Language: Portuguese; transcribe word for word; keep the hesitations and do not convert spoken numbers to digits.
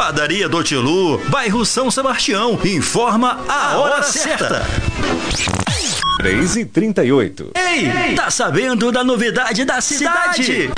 Padaria do Tilu, bairro São Sebastião, informa a hora certa. três e trinta e oito. Ei, tá sabendo da novidade da cidade?